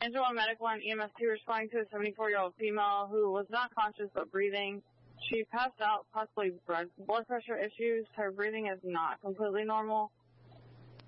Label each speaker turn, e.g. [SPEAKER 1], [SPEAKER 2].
[SPEAKER 1] Angel One Medical and EMS2 responding to a 74-year-old female who was not conscious but breathing. She passed out, possibly blood pressure issues. Her breathing is not completely normal.